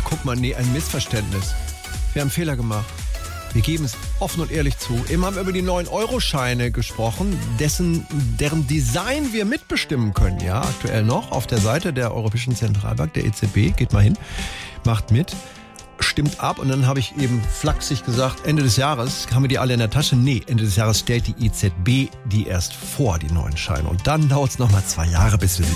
guck mal, nee, ein Missverständnis. Wir haben Fehler gemacht. Wir geben es offen und ehrlich zu. Eben haben wir über die 9-Euro-Scheine gesprochen, deren Design wir mitbestimmen können. Ja, aktuell noch auf der Seite der Europäischen Zentralbank, der EZB. Geht mal hin, macht mit, stimmt ab. Und dann habe ich eben flachsig gesagt, Ende des Jahres haben wir die alle in der Tasche. Nee, Ende des Jahres stellt die EZB die erst vor, die neuen Scheine. Und dann dauert es nochmal 2 Jahre, bis wir sie